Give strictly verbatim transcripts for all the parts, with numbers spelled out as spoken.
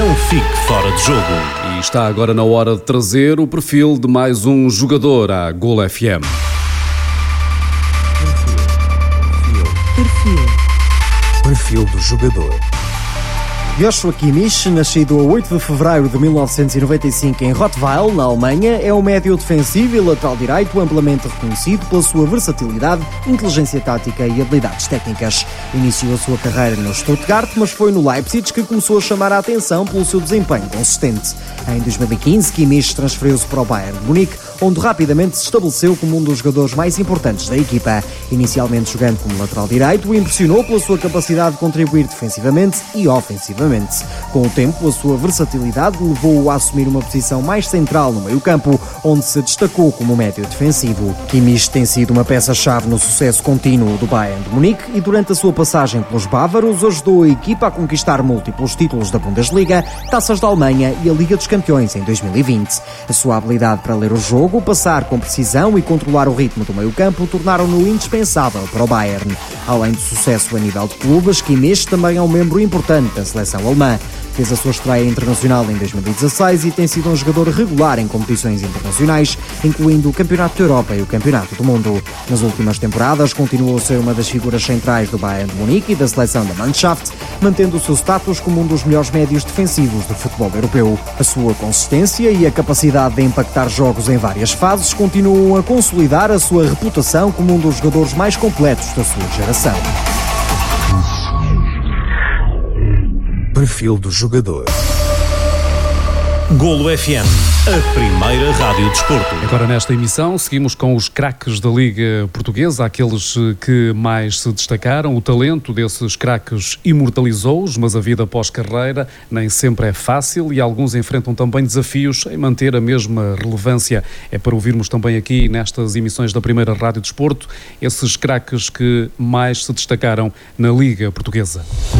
Não fique fora de jogo. E está agora na hora de trazer o perfil de mais um jogador à Golo F M. Perfil. Perfil. Perfil do jogador. Joshua Kimmich, nascido a oito de fevereiro de mil novecentos e noventa e cinco em Rottweil, na Alemanha, é um médio defensivo e lateral direito amplamente reconhecido pela sua versatilidade, inteligência tática e habilidades técnicas. Iniciou a sua carreira no Stuttgart, mas foi no Leipzig que começou a chamar a atenção pelo seu desempenho consistente. Em dois mil e quinze, Kimmich transferiu-se para o Bayern de Munique, onde rapidamente se estabeleceu como um dos jogadores mais importantes da equipa. Inicialmente jogando como lateral direito, impressionou pela sua capacidade de contribuir defensivamente e ofensivamente. Com o tempo, a sua versatilidade levou-o a assumir uma posição mais central no meio-campo, onde se destacou como médio defensivo. Kimmich tem sido uma peça-chave no sucesso contínuo do Bayern de Munique e durante a sua passagem pelos bávaros ajudou a equipa a conquistar múltiplos títulos da Bundesliga, Taças da Alemanha e a Liga dos Campeões em dois mil e vinte. A sua habilidade para ler o jogo, passar com precisão e controlar o ritmo do meio-campo tornaram-no indispensável para o Bayern. Além do sucesso a nível de clubes, Kimmich também é um membro importante da seleção alemã. Fez a sua estreia internacional em dois mil e dezasseis e tem sido um jogador regular em competições internacionais, incluindo o Campeonato da Europa e o Campeonato do Mundo. Nas últimas temporadas, continuou a ser uma das figuras centrais do Bayern de Munique e da seleção da Mannschaft, mantendo o seu status como um dos melhores médios defensivos do futebol europeu. A sua consistência e a capacidade de impactar jogos em várias fases continuam a consolidar a sua reputação como um dos jogadores mais completos da sua geração. Perfil do jogador. Golo F M, a primeira rádio desporto. Agora nesta emissão seguimos com os craques da Liga Portuguesa, aqueles que mais se destacaram. O talento desses craques imortalizou-os, mas a vida pós-carreira nem sempre é fácil e alguns enfrentam também desafios em manter a mesma relevância. É para ouvirmos também aqui nestas emissões da primeira rádio desporto esses craques que mais se destacaram na Liga Portuguesa.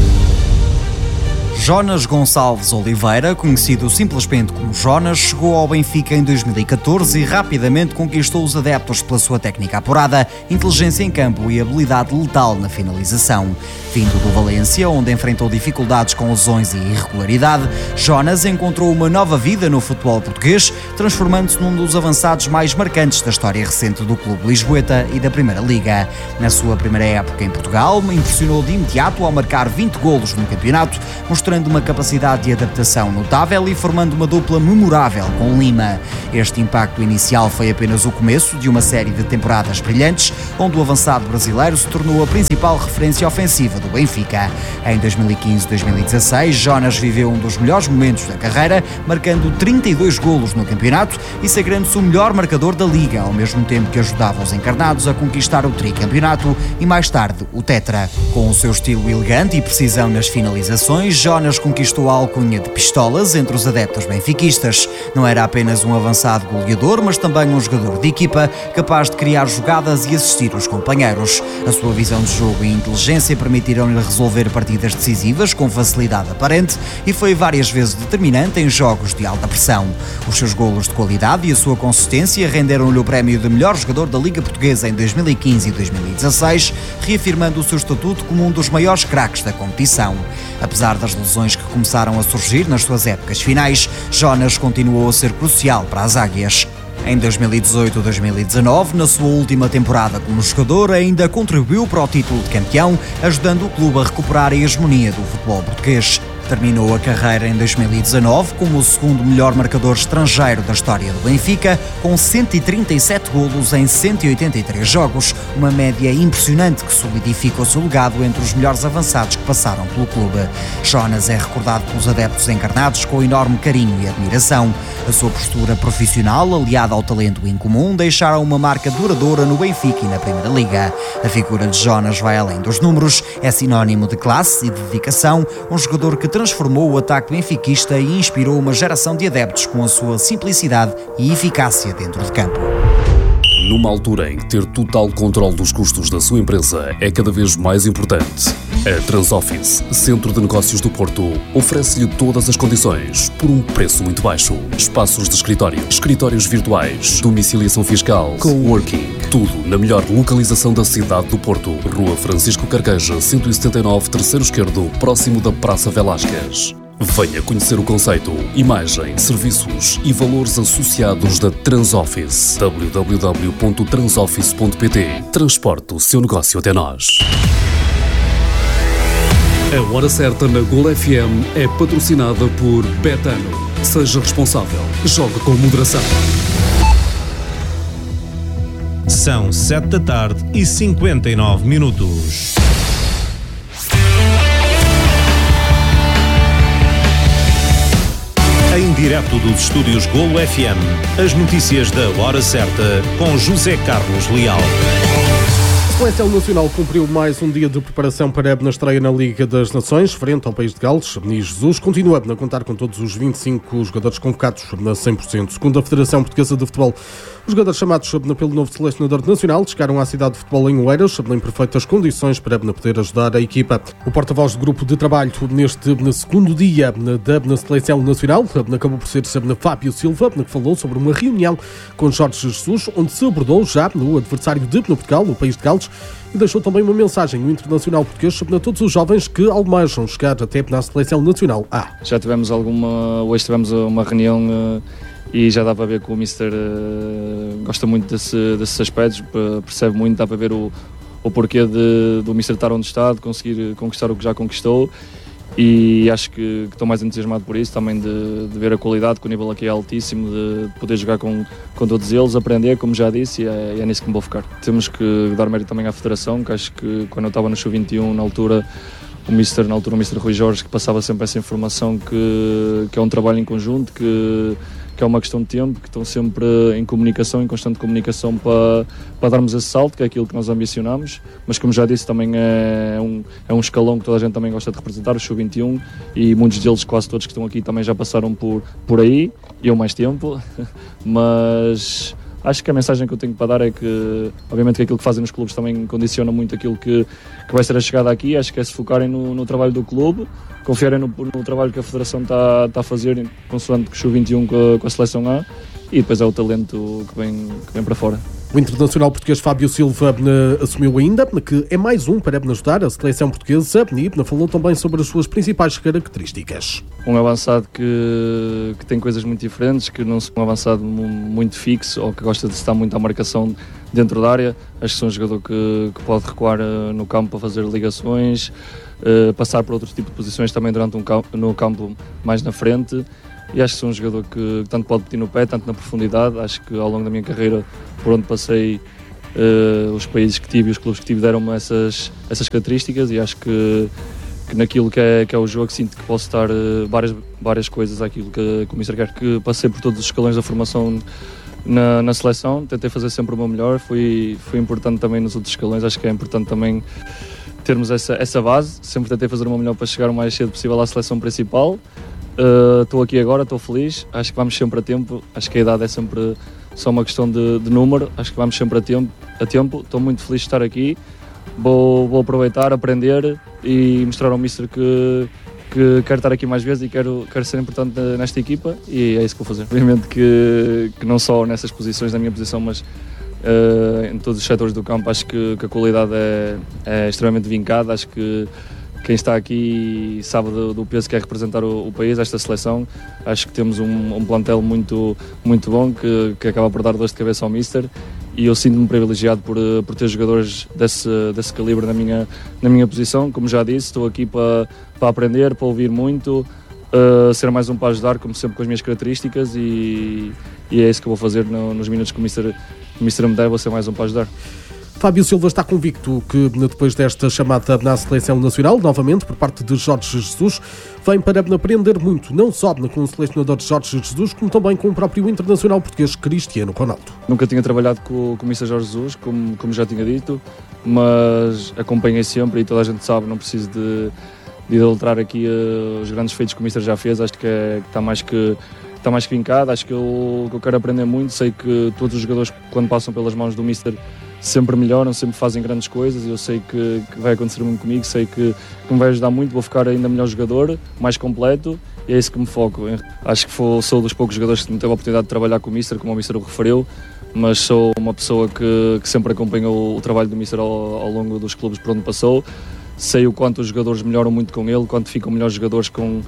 Jonas Gonçalves Oliveira, conhecido simplesmente como Jonas, chegou ao Benfica em dois mil e catorze e rapidamente conquistou os adeptos pela sua técnica apurada, inteligência em campo e habilidade letal na finalização. Vindo do Valência, onde enfrentou dificuldades com lesões e irregularidade, Jonas encontrou uma nova vida no futebol português, transformando-se num dos avançados mais marcantes da história recente do clube lisboeta e da Primeira Liga. Na sua primeira época em Portugal, impressionou de imediato ao marcar vinte golos no campeonato, mostrando uma capacidade de adaptação notável e formando uma dupla memorável com Lima. Este impacto inicial foi apenas o começo de uma série de temporadas brilhantes, onde o avançado brasileiro se tornou a principal referência ofensiva do Benfica. Em dois mil e quinze a dois mil e dezasseis, Jonas viveu um dos melhores momentos da carreira, marcando trinta e dois golos no campeonato e sagrando-se o melhor marcador da Liga, ao mesmo tempo que ajudava os encarnados a conquistar o tricampeonato e mais tarde o tetra. Com o seu estilo elegante e precisão nas finalizações, Jonas conquistou a alcunha de pistolas entre os adeptos benfiquistas. Não era apenas um avançado goleador, mas também um jogador de equipa capaz de criar jogadas e assistir os companheiros. A sua visão de jogo e inteligência permitiram-lhe resolver partidas decisivas com facilidade aparente e foi várias vezes determinante em jogos de alta pressão. Os seus golos de qualidade e a sua consistência renderam-lhe o prémio de melhor jogador da Liga Portuguesa em dois mil e quinze e dois mil e dezasseis, reafirmando o seu estatuto como um dos maiores craques da competição. Apesar das lesões que começaram a surgir nas suas épocas finais, Jonas continuou a ser crucial para as Águias. Em dois mil e dezoito a dois mil e dezanove, na sua última temporada como jogador, ainda contribuiu para o título de campeão, ajudando o clube a recuperar a hegemonia do futebol português. Terminou a carreira em dois mil e dezanove como o segundo melhor marcador estrangeiro da história do Benfica, com cento e trinta e sete golos em cento e oitenta e três jogos, uma média impressionante que solidifica o seu legado entre os melhores avançados que passaram pelo clube. Jonas é recordado pelos adeptos encarnados com enorme carinho e admiração. A sua postura profissional, aliada ao talento incomum, deixaram uma marca duradoura no Benfica e na Primeira Liga. A figura de Jonas vai além dos números, é sinónimo de classe e de dedicação, um jogador que transformou o ataque benfiquista e inspirou uma geração de adeptos com a sua simplicidade e eficácia dentro de campo. Numa altura em que ter total controle dos custos da sua empresa é cada vez mais importante, a Transoffice, Centro de Negócios do Porto, oferece-lhe todas as condições por um preço muito baixo. Espaços de escritório, escritórios virtuais, domiciliação fiscal, coworking, tudo na melhor localização da cidade do Porto. Rua Francisco Carqueja, cento e setenta e nove, terceiro esquerdo, próximo da Praça Velásquez. Venha conhecer o conceito, imagem, serviços e valores associados da Transoffice. w w w ponto transoffice ponto p t. Transporte o seu negócio até nós. A Hora Certa na Gol F M é patrocinada por Betano. Seja responsável. Jogue com moderação. São sete da tarde e cinquenta e nove minutos. Em direto dos estúdios Golo F M, as notícias da Hora Certa com José Carlos Leal. A Seleção Nacional cumpriu mais um dia de preparação para a estreia na Liga das Nações, frente ao País de Gales. E Jesus continua a contar com todos os vinte e cinco jogadores convocados a cem por cento. Segundo a Federação Portuguesa de Futebol, os jogadores chamados pelo novo selecionador nacional chegaram à cidade de futebol em Oeiras em perfeitas condições para poder ajudar a equipa. O porta-voz do grupo de trabalho neste segundo dia da Seleção Nacional acabou por ser Fábio Silva, que falou sobre uma reunião com Jorge Jesus, onde se abordou já no adversário de Portugal, o País de Gales, e deixou também uma mensagem no internacional português a todos os jovens que almejam chegar até na Seleção Nacional A. Já tivemos alguma, hoje tivemos uma reunião uh, e já dá para ver que o Mister uh, gosta muito desse, desses aspectos, percebe muito, dá para ver o, o porquê de, do Mister estar onde está, de conseguir conquistar o que já conquistou, e acho que, que estou mais entusiasmado por isso, também de, de ver a qualidade, que o nível aqui é altíssimo, de, de poder jogar com, com todos eles, aprender, como já disse, e é, é nisso que me vou focar. Temos que dar mérito também à Federação, que acho que quando eu estava no sub vinte e um, na altura, o Mister, na altura o Mister Rui Jorge, que passava sempre essa informação que, que é um trabalho em conjunto, que, que é uma questão de tempo, que estão sempre em comunicação, em constante comunicação para, para darmos esse salto, que é aquilo que nós ambicionamos, mas como já disse também é um, é um escalão que toda a gente também gosta de representar, o sub vinte e um, e muitos deles, quase todos que estão aqui, também já passaram por, por aí, e eu mais tempo, mas acho que a mensagem que eu tenho para dar é que, obviamente, que aquilo que fazem nos clubes também condiciona muito aquilo que, que vai ser a chegada aqui. Acho que é se focarem no, no trabalho do clube, confiarem no, no trabalho que a Federação está, está a fazer, consoante o sub vinte e um com a, com a Seleção A, e depois é o talento que vem, que vem para fora. O internacional português Fábio Silva uh, assumiu ainda que é mais um para ajudar a seleção portuguesa e falou também sobre as suas principais características. Um avançado que, que tem coisas muito diferentes, que não é um avançado muito fixo ou que gosta de estar muito à marcação dentro da área. Acho que sou um jogador que, que pode recuar uh, no campo para fazer ligações, uh, passar por outros tipos de posições também durante um campo, no campo mais na frente. E acho que sou um jogador que tanto pode pedir no pé, tanto na profundidade. Acho que ao longo da minha carreira, por onde passei, uh, os países que tive e os clubes que tive deram-me essas, essas características, e acho que, que naquilo que é, que é o jogo sinto que posso dar uh, várias, várias coisas àquilo que, que o Mister quer. Que passei por todos os escalões da formação na, na seleção, tentei fazer sempre o meu melhor, foi, foi importante também nos outros escalões. Acho que é importante também termos essa, essa base. Sempre tentei fazer o meu melhor para chegar o mais cedo possível à seleção principal. Estou uh, aqui agora, estou feliz, acho que vamos sempre a tempo, acho que a idade é sempre só uma questão de, de número, acho que vamos sempre a tempo, a tempo. Estou muito feliz de estar aqui, vou, vou aproveitar, aprender e mostrar ao Mister que, que quero estar aqui mais vezes e quero, quero ser importante nesta equipa, e é isso que vou fazer. Obviamente que, que não só nessas posições, na minha posição, mas uh, em todos os setores do campo, acho que, que a qualidade é, é extremamente vincada. Acho que quem está aqui sabe do, do peso que é representar o, o país, esta seleção. Acho que temos um, um plantel muito, muito bom, que, que acaba por dar dor de cabeça ao Mister, e eu sinto-me privilegiado por, por ter jogadores desse, desse calibre na minha, na minha posição. Como já disse, estou aqui para, para aprender, para ouvir muito, uh, ser mais um para ajudar, como sempre, com as minhas características, e, e é isso que eu vou fazer no, nos minutos que o Mister, o Mister me der, vou ser mais um para ajudar. Fábio Silva está convicto que, depois desta chamada na Seleção Nacional, novamente por parte de Jorge Jesus, vem para aprender muito, não só com o selecionador Jorge Jesus, como também com o próprio internacional português Cristiano Ronaldo. Nunca tinha trabalhado com, com o mister Jorge Jesus, como, como já tinha dito, mas acompanhei sempre, e toda a gente sabe, não preciso de, de adulterar aqui uh, os grandes feitos que o mister já fez. Acho que, é, que está mais que... está mais que vincado. Acho que eu, que eu quero aprender muito. Sei que todos os jogadores, quando passam pelas mãos do mister, sempre melhoram, sempre fazem grandes coisas, e eu sei que, que vai acontecer muito comigo, sei que, que me vai ajudar muito. Vou ficar ainda melhor jogador, mais completo, e é isso que me foco. Acho que foi, sou dos poucos jogadores que me teve a oportunidade de trabalhar com o mister, como o mister o referiu, mas sou uma pessoa que, que sempre acompanhou o trabalho do mister ao, ao longo dos clubes por onde passou. Sei o quanto os jogadores melhoram muito com ele, quanto ficam melhores jogadores com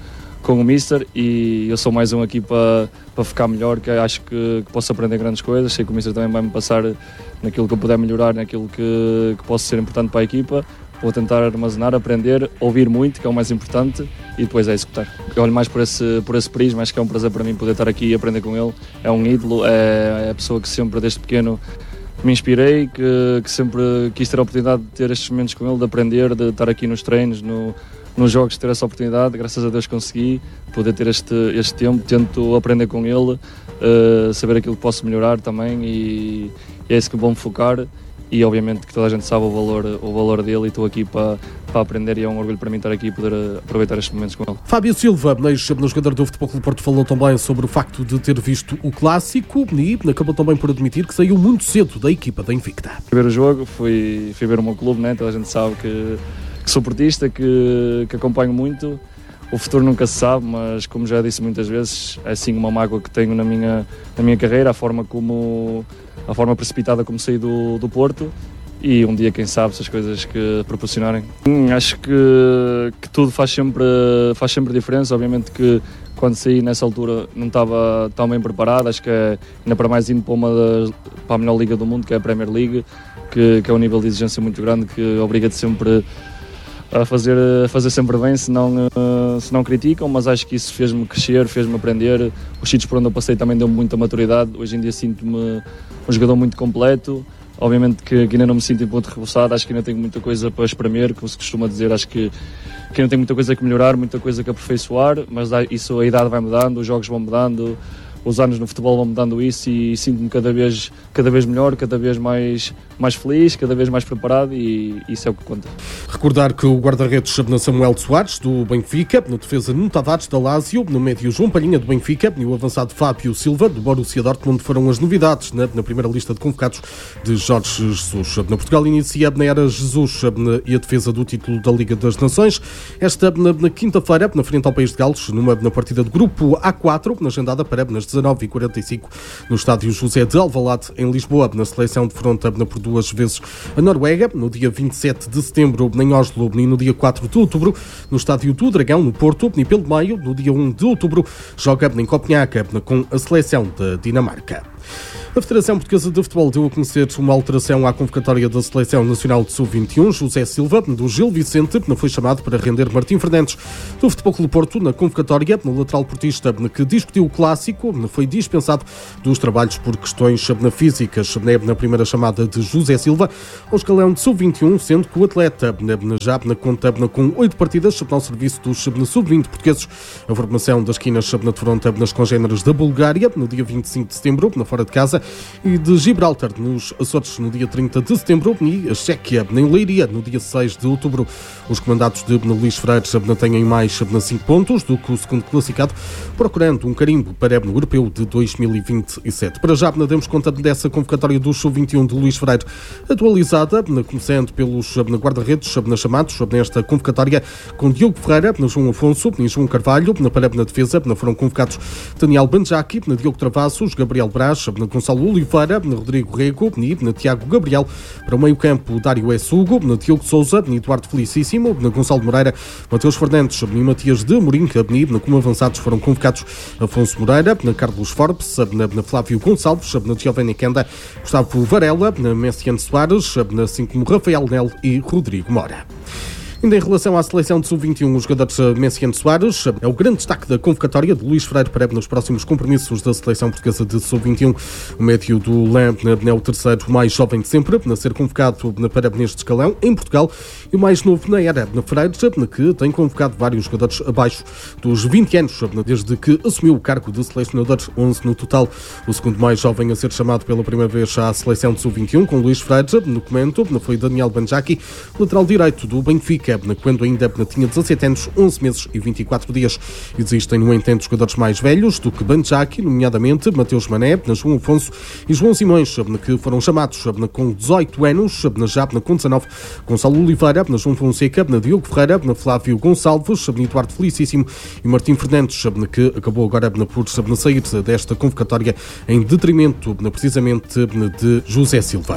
com o Mister, e eu sou mais um aqui para, para ficar melhor, que acho que, que posso aprender grandes coisas. Sei que o Mister também vai me passar naquilo que eu puder melhorar, naquilo que, que posso ser importante para a equipa. Vou tentar armazenar, aprender, ouvir muito, que é o mais importante, e depois é executar. Eu olho mais por esse, por esse prisma, acho que é um prazer para mim poder estar aqui e aprender com ele. É um ídolo, é, é a pessoa que sempre desde pequeno me inspirei, que, que sempre quis ter a oportunidade de ter estes momentos com ele, de aprender, de estar aqui nos treinos, no, nos jogos, ter essa oportunidade. Graças a Deus consegui poder ter este, este tempo, tento aprender com ele, uh, saber aquilo que posso melhorar também, e, e é isso que vou me focar. E obviamente que toda a gente sabe o valor, o valor dele, e estou aqui para, para aprender, e é um orgulho para mim estar aqui e poder aproveitar estes momentos com ele. Fábio Silva, ex-jogador do Futebol Clube do Porto, falou também sobre o facto de ter visto o clássico e acabou também por admitir que saiu muito cedo da equipa da Invicta. Fui ver o jogo, fui, fui ver o meu clube, né? Toda a gente sabe que, que sou portista, que, que acompanho muito. O futuro nunca se sabe, mas como já disse muitas vezes, é sim uma mágoa que tenho na minha, na minha carreira, a forma como... a forma precipitada como saí do, do Porto, e um dia, quem sabe, se as coisas que proporcionarem. Hum, acho que, que tudo faz sempre, faz sempre diferença. Obviamente que quando saí nessa altura não estava tão bem preparado, acho que é, ainda para mais indo para, uma das, para a melhor liga do mundo, que é a Premier League, que, que é um nível de exigência muito grande, que obriga-te sempre a fazer, a fazer sempre bem, se não, se não criticam, mas acho que isso fez-me crescer, fez-me aprender. Os sítios por onde eu passei também deu-me muita maturidade. Hoje em dia sinto-me um jogador muito completo. Obviamente que, que ainda não me sinto em ponto rebuçado, acho que ainda tenho muita coisa para espremer, como se costuma dizer. Acho que, que ainda tenho muita coisa que melhorar, muita coisa que aperfeiçoar, mas isso, a idade vai mudando, os jogos vão mudando, os anos no futebol vão mudando isso, e sinto-me cada vez, cada vez melhor, cada vez mais, mais feliz, cada vez mais preparado, e isso é o que conta. Recordar que o guarda-redes Samuel Soares, do Benfica, na defesa Nuno Tavares, da Lazio, no médio João Palhinha, do Benfica, e o avançado Fábio Silva, do Borussia Dortmund, foram as novidades na, na primeira lista de convocados de Jorge Jesus. Na Portugal inicia na era Jesus na, e a defesa do título da Liga das Nações. Esta na, na quinta-feira, na frente ao País de Gales, numa na partida de grupo A quatro, na agendada para nas dezanove e quarenta e cinco, no estádio José de Alvalade, em Lisboa. Na seleção defronta por duas vezes a Noruega, no dia vinte e sete de setembro em Oslo, e no dia quatro de outubro no estádio do Dragão, no Porto, e pelo meio, no dia um de outubro, joga em Copenhague com a seleção da Dinamarca. A Federação Portuguesa de Futebol deu a conhecer uma alteração à convocatória da Seleção Nacional de sub vinte e um. José Silva, do Gil Vicente, foi chamado para render Martim Fernandes, do Futebol Clube Porto, na convocatória. No lateral portista, que discutiu o clássico, foi dispensado dos trabalhos por questões físicas na primeira chamada de José Silva ao escalão de sub vinte e um, sendo que o atleta já na conta com oito partidas ao serviço dos sub vinte portugueses. A formação das quinas na defronta nas congêneres da Bulgária, no dia vinte e cinco de setembro, na fora de casa, e de Gibraltar, nos Açores, no dia trinta de setembro, e a Chequia, em Leiria, no dia seis de outubro. Os comandados de Luís Freire têm mais cinco pontos do que o segundo classificado, procurando um carimbo para o europeu de dois mil e vinte e sete. Para já, demos conta dessa convocatória do sub vinte e um de Luís Freire, atualizada, começando pelos guarda-redes chamados nesta convocatória, com Diogo Ferreira, João Afonso e João Carvalho. Para na defesa foram convocados Daniel Banjaki, Diogo Travassos, Gabriel Braz, Gonçalo Oliveira, Rodrigo Rego e Tiago Gabriel. Para o meio-campo, Dário Essugo, Diogo Sousa, Eduardo Felicíssimo, Gonçalo Moreira, Mateus Fernandes e Matias de Morim. Como avançados foram convocados Afonso Moreira, Carlos Forbes, Flávio Gonçalves, Giovanni Kenda, Gustavo Varela, Messiano Soares, assim como Rafael Nel e Rodrigo Mora. Ainda em relação à seleção de sub vinte e um, o jogador Messiano Soares é o grande destaque da convocatória de Luís Freire para nos próximos compromissos da seleção portuguesa de sub vinte e um. O médio do Lens é o terceiro mais jovem de sempre a ser convocado para neste escalão em Portugal, e o mais novo na era na Freire, que tem convocado vários jogadores abaixo dos vinte anos, desde que assumiu o cargo de selecionador, onze no total. O segundo mais jovem a ser chamado pela primeira vez à seleção de sub vinte e um, com Luís Freire no comento, foi Daniel Banjaki, lateral direito do Benfica, quando ainda tinha dezassete anos, onze meses e vinte e quatro dias. Existem, no entanto, jogadores mais velhos do que Banjaki, nomeadamente Mateus Mané, João Afonso e João Simões, que foram chamados com dezoito anos, já com dezanove, Gonçalo Oliveira, João Fonseca, Diogo Ferreira, Flávio Gonçalves, Eduardo Felicíssimo e Martim Fernandes, que acabou agora por sair desta convocatória em detrimento, precisamente, de José Silva.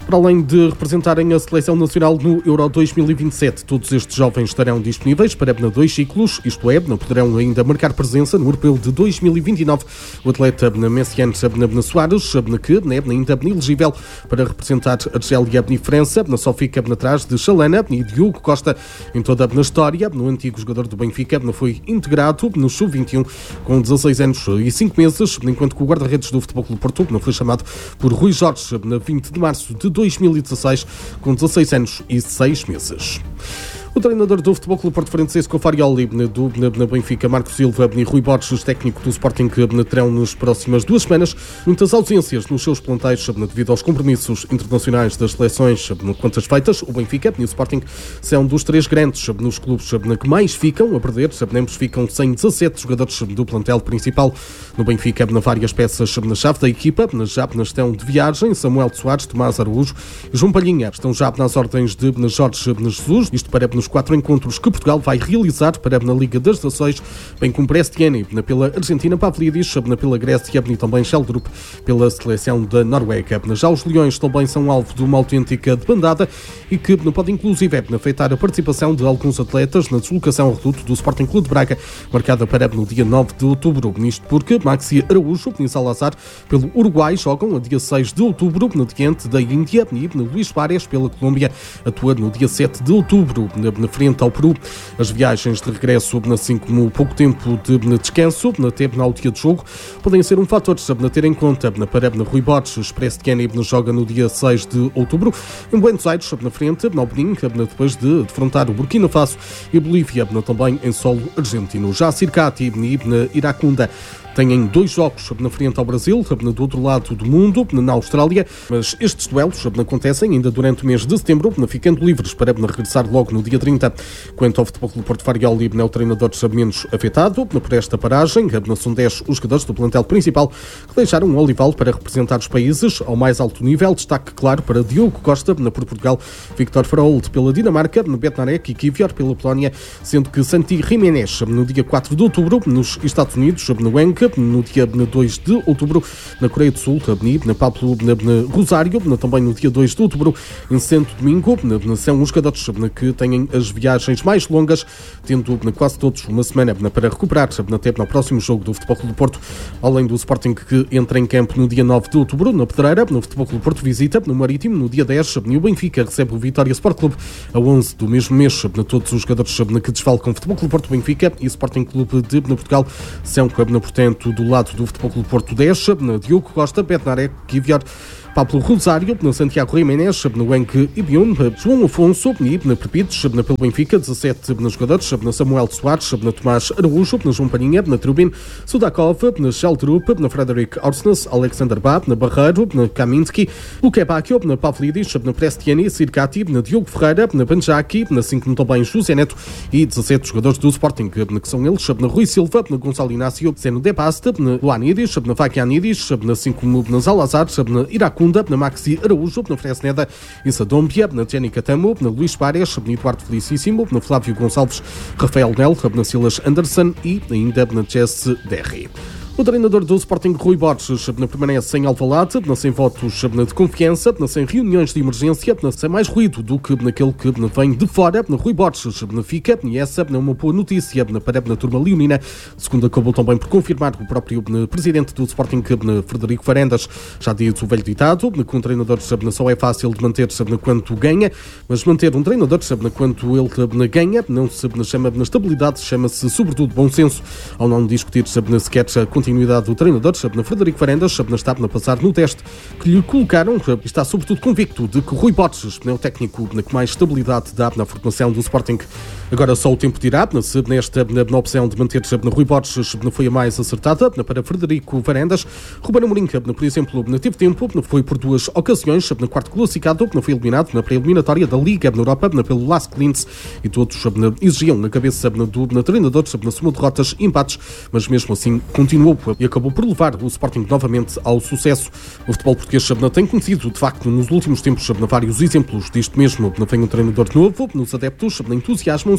Para além de representarem a seleção nacional no Euro dois mil e vinte e sete, todos estes jovens estarão disponíveis para dois ciclos, isto é, não poderão ainda marcar presença no Europeu de dois mil e vinte e nove. O atleta Messiano Soares, que é ainda elegível para representar a Argélia e França, só fica atrás de Chalana e Diogo Costa. Em toda a história, no antigo jogador do Benfica foi integrado no sub vinte e um com dezasseis anos e cinco meses, enquanto que o guarda-redes do Futebol Clube do Porto foi chamado por Rui Jorge na vinte de março de dois mil e dezasseis, com dezasseis anos e seis meses. O treinador do Futebol Clube Porto Francisco Farioli, do na Benfica, Marco Silva e Rui Borges, técnico do Sporting, terão nas próximas duas semanas muitas ausências nos seus plantéis devido aos compromissos internacionais das seleções. Quantas feitas, o Benfica e o Sporting são dos três grandes nos clubes que mais ficam a perder. Ambos ficam sem dezassete jogadores do plantel principal. No Benfica, várias peças na chave da equipa, já estão de viagem. Samuel Soares, Tomás Araújo e João Palhinha estão já nas ordens de Jorge Jesus, isto para nos quatro encontros que Portugal vai realizar para na Liga das Nações, bem como Brestiani pela Argentina, Pavlidis pela Grécia e também Sheldrup pela seleção da Noruega. Já os Leões também são alvo de uma autêntica debandada e que pode inclusive afetar a participação de alguns atletas na deslocação ao reduto do Sporting Clube de Braga, marcada para no dia nove de outubro. Isto porque Maxi Araújo e Salazar pelo Uruguai jogam a dia seis de outubro no diante da Índia e Luís Soares pela Colômbia atua no dia sete de outubro na frente ao Peru. As viagens de regresso, assim como pouco tempo de descanso, até ao dia de jogo, podem ser um fator a ter em conta para Rui Borges. Prestiani joga no dia seis de outubro em Buenos Aires, na frente ao Benin, depois de defrontar o Burkina Faso e Bolívia, também em solo argentino. Já Circati e Iracunda têm dois jogos na frente ao Brasil, do outro lado do mundo, na Austrália, mas estes duelos acontecem ainda durante o mês de setembro, ficando livres para regressar logo no dia trinta. Quanto ao Futebol Clube Porto Farioli, é o treinador menos afetado por esta paragem. São dez os jogadores do plantel principal que deixaram o Olival para representar os países ao mais alto nível. Destaque claro para Diogo Costa por Portugal, Victor Faraold pela Dinamarca, Betnarek e Kivior pela Polónia, sendo que Santi Jiménez no dia quatro de outubro nos Estados Unidos, no Enca, no dia dois de outubro na Coreia do Sul, na Pablo na Rosário, também no dia dois de outubro em Santo Domingo. São os jogadores que têm as viagens mais longas, tendo quase todos uma semana para recuperar até no próximo jogo do Futebol Clube do Porto, além do Sporting que entra em campo no dia nove de outubro na Pedreira. No Futebol Clube do Porto visita no Marítimo no dia dez e o Benfica recebe o Vitória Sport Clube a onze do mesmo mês. Todos os jogadores que desfalcam o Futebol Clube do Porto, Benfica e Sporting Clube de Portugal são, portanto, do lado do Futebol Clube do Porto dez, Diogo Costa, Betnarek, Kivior, Pablo Rosário, no Santiago Jiménez, no Enque Ibiun, João Afonso, na Perpites, pelo Benfica, dezassete jogadores, na Samuel Soares, na Tomás Araújo, na João Palhinha, na Trubin, Sudakov, na Sheldrup, na Frederic Orsnes, Alexander Bab, na Barreiro, na Kaminski, Lukebakio, na Pavlidis, na Prestiani, Circati, na Diogo Ferreira, na Banjaki, assim como também José Neto e dezassete jogadores do Sporting, que são eles, na Rui Silva, na Gonçalo Inácio, Zeno Depast, na Luanidis, na Fakianidis, assim como na Salazar, na Iracu, na Maxi Araújo, na Fresneda e Sadómbia, na Jenny Catamo, na Luís Pares, na Eduardo Felicíssimo, na Flávio Gonçalves, Rafael Nel, na Silas Anderson e ainda na Jesse Derry. O treinador do Sporting, Rui Borges, permanece sem Alvalade, sem votos de confiança, sem reuniões de emergência, sem mais ruído do que naquele que vem de fora. Rui Borges fica, e essa é uma boa notícia para a turma leonina, segundo acabou também por confirmar o próprio presidente do Sporting, Frederico Varandas. Já diz o velho ditado, que um treinador só é fácil de manter quanto ganha, mas manter um treinador quanto ele ganha não se chama de estabilidade, chama-se sobretudo bom senso, ao não discutir sequer a continuidade do treinador, na Frederico Varandas, na está a passar no teste que lhe colocaram, está sobretudo convicto de que Rui Borges é o técnico que mais estabilidade dá na formação do Sporting. Agora só o tempo dirá se nesta na opção de manter na Rui Borges foi a mais acertada para Frederico Varandas. Ruben Amorim, por exemplo, teve tempo, foi por duas ocasiões, na quarto classificado, foi eliminado na pré-eliminatória da Liga na Europa pelo Lask Linz e todos exigiam na cabeça do treinador na soma de derrotas e empates, mas mesmo assim continuou e acabou por levar o Sporting novamente ao sucesso. O futebol português tem conhecido, de facto, nos últimos tempos vários exemplos disto mesmo. Vem um treinador novo, nos adeptos entusiasmam-se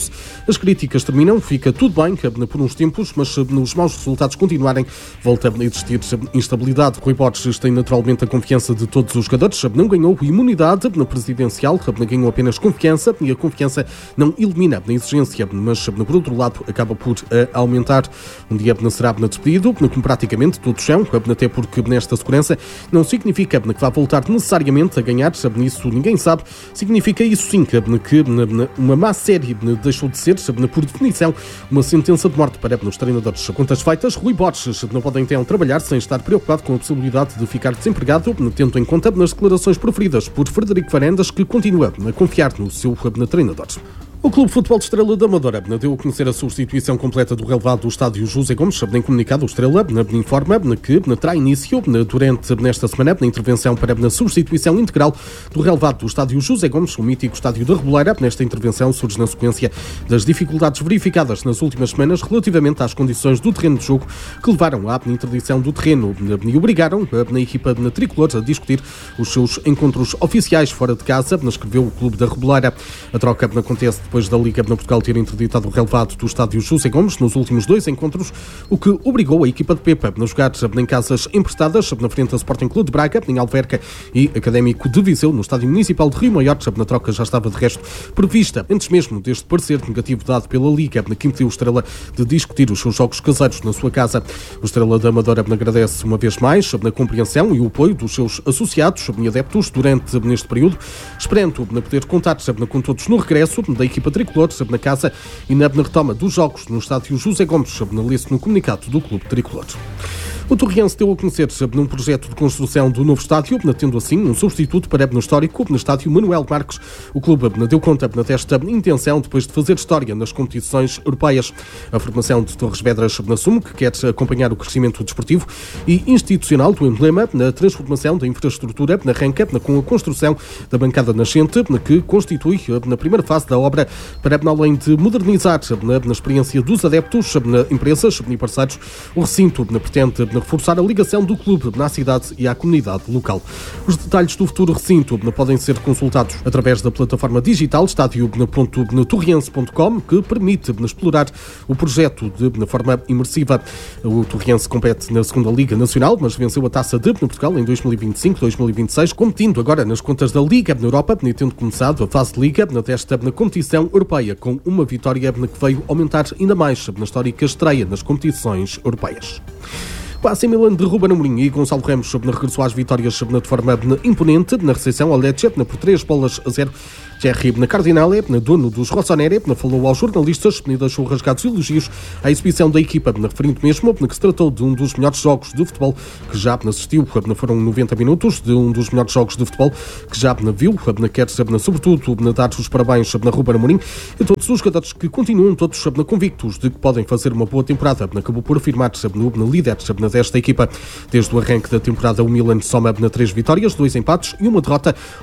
Acabou-se. As críticas terminam, fica tudo bem por uns tempos, mas nos maus resultados continuarem, volta a existir instabilidade. Rui Borges tem naturalmente a confiança de todos os jogadores, não ganhou imunidade na presidencial, ganhou apenas confiança e a confiança não elimina a exigência, mas por outro lado acaba por aumentar. Um dia será despedido, como praticamente todos são, até porque nesta segurança não significa que vai voltar necessariamente a ganhar, nisso ninguém sabe. Significa isso sim que uma má série deixou de ser, por definição, uma sentença de morte para os treinadores. Contas feitas, Rui Borges não pode então trabalhar sem estar preocupado com a possibilidade de ficar desempregado, tendo em conta nas declarações proferidas por Frederico Varandas, que continua a confiar no seu treinador. O Clube de Futebol de Estrela da Amadora deu a conhecer a substituição completa do relevado do estádio José Gomes. Em comunicado, o Estrela informa que terá início durante nesta semana na intervenção para a substituição integral do relevado do estádio José Gomes, o mítico estádio da Reboleira. Nesta intervenção surge na sequência das dificuldades verificadas nas últimas semanas relativamente às condições do terreno de jogo que levaram à interdição do terreno e obrigaram a equipa tricolor a discutir os seus encontros oficiais fora de casa, escreveu o Clube da Reboleira. A troca acontece depois da Liga de Portugal ter interditado o relevado do estádio José Gomes nos últimos dois encontros, o que obrigou a equipa de Pepa a jogar em casas emprestadas, na frente a Sporting Clube de Braga, em Alverca, e Académico de Viseu, no estádio municipal de Rio Maior. Na troca já estava de resto prevista, antes mesmo deste parecer negativo dado pela Liga, que impediu o Estrela de discutir os seus jogos caseiros na sua casa. O Estrela da Amadora agradece uma vez mais a compreensão e o apoio dos seus associados e adeptos durante neste período, esperando poder contar com todos no regresso da equipa tricolor na casa e na retoma dos jogos no estádio José Gomes, lê-se no comunicado do Clube Tricolor. O Torriense deu a conhecer num projeto de construção do novo estádio, tendo assim um substituto para o histórico no estádio Manuel Marques. O clube deu conta desta intenção depois de fazer história nas competições europeias. A formação de Torres Vedras assume que quer acompanhar o crescimento desportivo e institucional do emblema na transformação da infraestrutura, arranca com a construção da bancada nascente, que constitui na primeira fase da obra para, além de modernizar na experiência dos adeptos, empresas e parceiros, o recinto pretende reforçar a ligação do clube na cidade e à comunidade local. Os detalhes do futuro recinto podem ser consultados através da plataforma digital estádio ponto torriense ponto com, que permite explorar o projeto de forma imersiva. O Torriense compete na segunda Liga Nacional, mas venceu a Taça de Portugal em dois mil e vinte e cinco dois mil e vinte e seis, competindo agora nas contas da Liga na Europa, tendo começado a fase de Liga desta competição europeia, com uma vitória que veio aumentar ainda mais na histórica estreia nas competições europeias. O A C Milan de Ruben Amorim e Gonçalo Ramos regressou às vitórias de forma imponente na recepção ao Lecce por três bolas a zero. Thierry Cardinale, dono dos Rossoneri, falou aos jornalistas e deixou rasgados elogios à exibição da equipa, referindo mesmo que se tratou de um dos melhores jogos de futebol que já assistiu. Foram noventa minutos de um dos melhores jogos de futebol que já viu. Quer sobretudo dar os parabéns a Ruben Amorim e todos os jogadores que continuam todos convictos de que podem fazer uma boa temporada. Acabou por afirmar-se no líder desta equipa. Desde o arranque da temporada, o Milan soma três vitórias, dois empates e uma derrota.